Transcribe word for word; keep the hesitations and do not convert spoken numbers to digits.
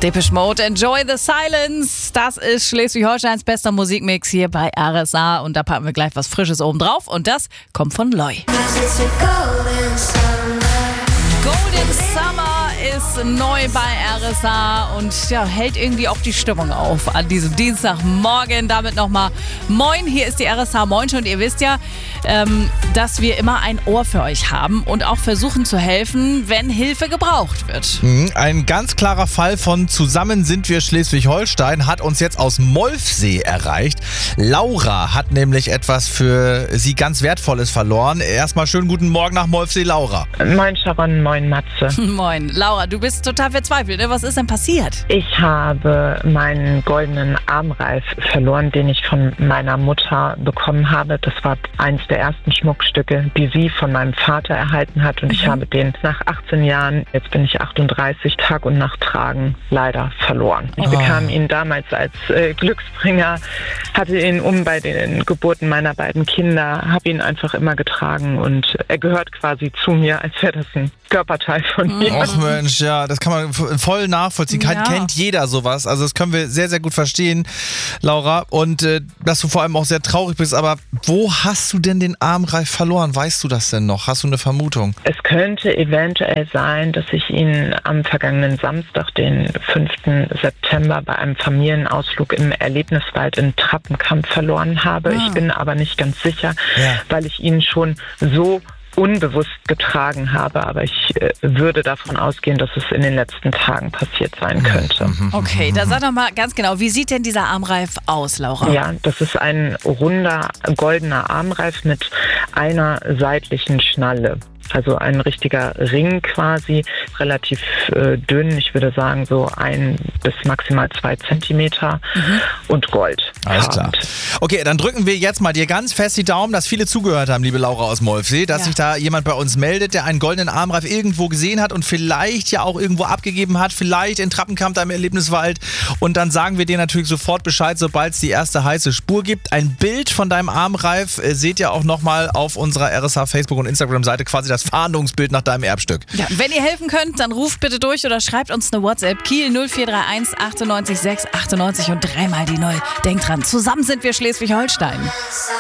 Depeche Mode, Enjoy the Silence. Das ist Schleswig-Holsteins bester Musikmix hier bei R S A. Und da packen wir gleich was Frisches oben drauf. Und das kommt von Loy. Golden Summer ist neu bei R S A und ja, hält irgendwie auch die Stimmung auf an diesem Dienstagmorgen. Damit nochmal Moin, hier ist die R S A Moin schon. Und ihr wisst ja, ähm, dass wir immer ein Ohr für euch haben und auch versuchen zu helfen, wenn Hilfe gebraucht wird. Ein ganz klarer Fall von Zusammen sind wir Schleswig-Holstein hat uns jetzt aus Molfsee erreicht. Laura hat nämlich etwas für sie ganz Wertvolles verloren. Erstmal schönen guten Morgen nach Molfsee, Laura. Moin Sharon, moin Matze. Moin. Laura, du bist total verzweifelt, ne? Was ist denn passiert? Ich habe meinen goldenen Armreif verloren, den ich von meiner Mutter bekommen habe. Das war eins der ersten Schmuckstücke, die sie von meinem Vater erhalten hat. Und mhm. ich habe den nach achtzehn Jahren, jetzt bin ich achtunddreißig, Tag und Nacht tragen, leider verloren. Ich oh. bekam ihn damals als äh, Glücksbringer, hatte ihn um bei den Geburten meiner beiden Kinder, habe ihn einfach immer getragen und er gehört quasi zu mir, als wäre das ein Körperteil von mir. Ach Mensch, ja, das kann man voll nachvollziehen. Ja. Kennt jeder sowas. Also das können wir sehr, sehr gut verstehen, Laura. Und äh, dass du vor allem auch sehr traurig bist. Aber wo hast du denn den Armreif verloren? Weißt du das denn noch? Hast du eine Vermutung? Es könnte eventuell sein, dass ich ihn am vergangenen Samstag, den fünften September, bei einem Familienausflug im Erlebniswald in Trappenkamp verloren habe. Ah. Ich bin aber nicht ganz sicher, Ja. weil ich ihn schon so unbewusst getragen habe, aber ich äh, würde davon ausgehen, dass es in den letzten Tagen passiert sein könnte. Okay, dann sag doch mal ganz genau, wie sieht denn dieser Armreif aus, Laura? Ja, das ist ein runder, goldener Armreif mit einer seitlichen Schnalle. Also ein richtiger Ring quasi, relativ äh, dünn, ich würde sagen so ein bis maximal zwei Zentimeter mhm. und Gold. Alles klar. Okay, dann drücken wir jetzt mal dir ganz fest die Daumen, dass viele zugehört haben, liebe Laura aus Molfsee, dass ja. sich da jemand bei uns meldet, der einen goldenen Armreif irgendwo gesehen hat und vielleicht ja auch irgendwo abgegeben hat, vielleicht in Trappenkamp da im Erlebniswald. Und dann sagen wir dir natürlich sofort Bescheid, sobald es die erste heiße Spur gibt. Ein Bild von deinem Armreif äh, seht ihr auch nochmal auf unserer R S A Facebook- und Instagram-Seite, quasi das Fahndungsbild nach deinem Erbstück. Ja, wenn ihr helfen könnt, dann ruft bitte durch oder schreibt uns eine WhatsApp. Kiel null vier drei eins achtundneunzig sechs achtundneunzig und dreimal die Null. Denkt dran, zusammen sind wir Schleswig-Holstein.